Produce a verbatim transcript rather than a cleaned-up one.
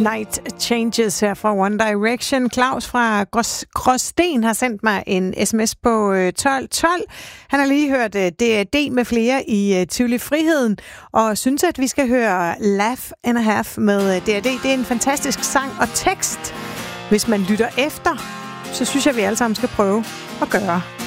Night Changes her fra One Direction. Claus fra Grås, Gråsten har sendt mig en sms på tolv tolv. Han har lige hørt D A D med flere i Tivoli Friheden, og synes, at vi skal høre Laugh and a Half med D A D. Det er en fantastisk sang og tekst. Hvis man lytter efter, så synes jeg, vi alle sammen skal prøve at gøre.